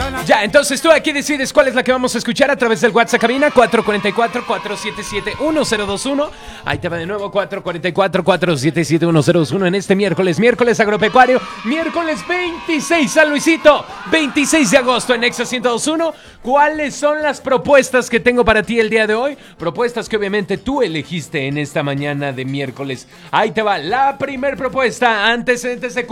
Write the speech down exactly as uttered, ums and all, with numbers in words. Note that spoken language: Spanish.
Ya, entonces tú aquí decides cuál es la que vamos a escuchar a través del WhatsApp cabina cuatro cuatro cuatro, cuatro siete siete, uno cero dos uno. Ahí te va de nuevo cuatro cuatro cuatro, cuatro siete siete, uno cero dos uno en este miércoles, miércoles agropecuario, miércoles veintiséis San Luisito, veintiséis de agosto en Exa ciento dos punto uno. ¿Cuáles son las propuestas que tengo para ti el día de hoy? Propuestas que obviamente tú elegiste en esta mañana de miércoles. Ahí te va la primer propuesta, antecedentes de